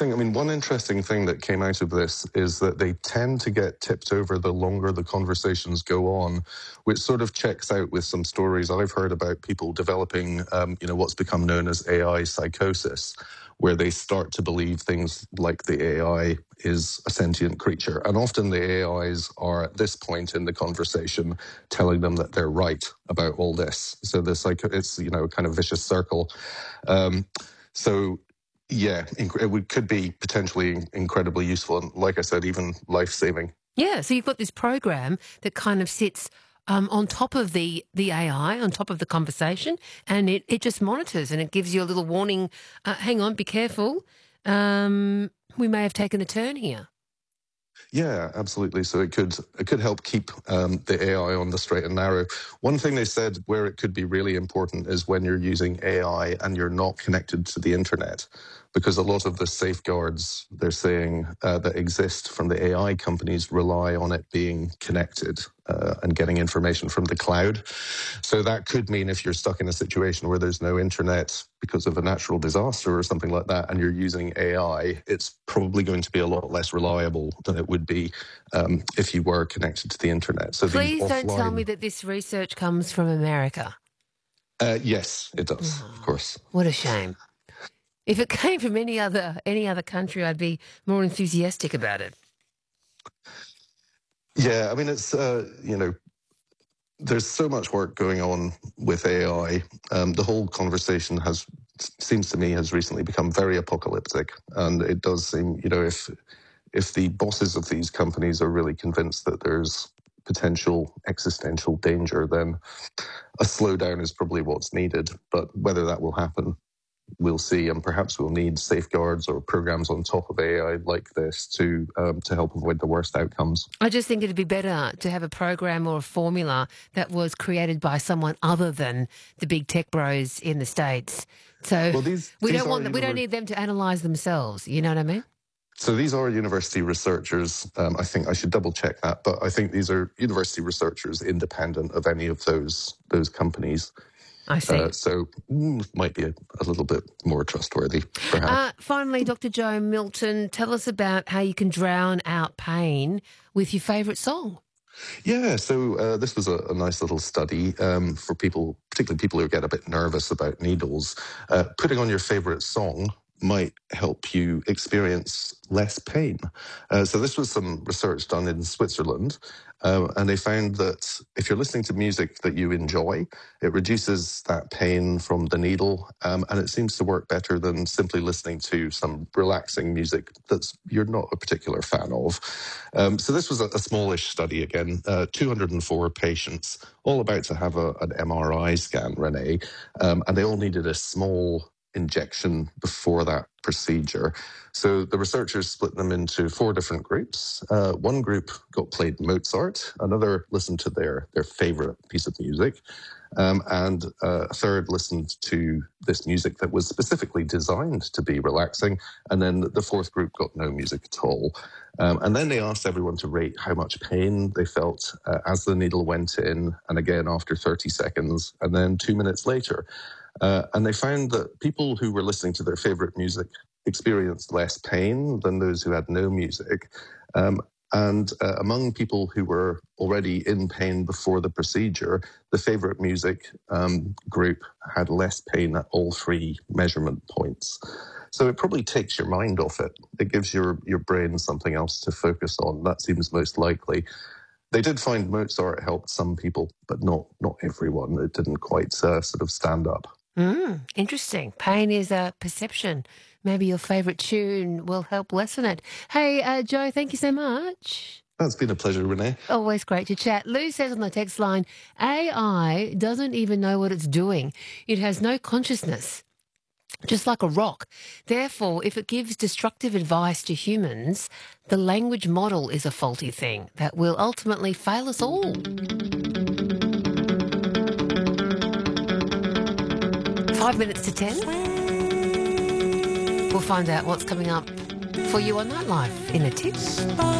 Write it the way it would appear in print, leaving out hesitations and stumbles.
I mean, one interesting thing that came out of this is that they tend to get tipped over the longer the conversations go on, which sort of checks out with some stories I've heard about people developing, what's become known as AI psychosis, where they start to believe things like the AI is a sentient creature. And often the AIs are at this point in the conversation telling them that they're right about all this. So it's, a kind of vicious circle. So yeah, could be potentially incredibly useful. And like I said, even life-saving. Yeah, so you've got this program that kind of sits on top of the AI, on top of the conversation, and it just monitors and it gives you a little warning, hang on, be careful, we may have taken a turn here. Yeah, absolutely. So it could help keep the AI on the straight and narrow. One thing they said where it could be really important is when you're using AI and you're not connected to the internet, because a lot of the safeguards they're saying that exist from the AI companies rely on it being connected and getting information from the cloud. So that could mean if you're stuck in a situation where there's no internet because of a natural disaster or something like that, and you're using AI, it's probably going to be a lot less reliable than it would be if you were connected to the internet. So please don't tell me that this research comes from America. Yes, it does, of course. What a shame. If it came from any other country, I'd be more enthusiastic about it. Yeah, I mean, it's, there's so much work going on with AI. The whole conversation seems to me has recently become very apocalyptic. And it does seem, if the bosses of these companies are really convinced that there's potential existential danger, then a slowdown is probably what's needed. But whether that will happen, we'll see, and perhaps we'll need safeguards or programs on top of AI like this to help avoid the worst outcomes. I just think it'd be better to have a program or a formula that was created by someone other than the big tech bros in the States. So we don't need them to analyse themselves. You know what I mean? So these are university researchers. I think I should double check that, but I think these are university researchers independent of any of those companies. I see. So might be a little bit more trustworthy, perhaps. Finally, Dr. Joe Milton, tell us about how you can drown out pain with your favourite song. Yeah, so this was a nice little study for people, particularly people who get a bit nervous about needles. Putting on your favourite song might help you experience less pain. So this was some research done in Switzerland, and they found that if you're listening to music that you enjoy, it reduces that pain from the needle, and it seems to work better than simply listening to some relaxing music that you're not a particular fan of. So this was a smallish study again, 204 patients, all about to have an MRI scan, Renee, and they all needed a small injection before that procedure. So the researchers split them into 4 different groups. One group got played Mozart, another listened to their favorite piece of music, and a third listened to this music that was specifically designed to be relaxing, and then the 4th group got no music at all. And then they asked everyone to rate how much pain they felt as the needle went in, and again after 30 seconds, and then 2 minutes later. And they found that people who were listening to their favorite music experienced less pain than those who had no music. And among people who were already in pain before the procedure, the favorite music group had less pain at all 3 measurement points. So it probably takes your mind off it. It gives your brain something else to focus on. That seems most likely. They did find Mozart helped some people, but not everyone. It didn't quite sort of stand up. Interesting. Pain is a perception. Maybe your favourite tune will help lessen it. Hey, Joe, thank you so much. It's been a pleasure, Renee. Always great to chat. Lou says on the text line, AI doesn't even know what it's doing. It has no consciousness, just like a rock. Therefore, if it gives destructive advice to humans, the language model is a faulty thing that will ultimately fail us all. 5 minutes to 10. We'll find out what's coming up for you on Nightlife in a tip.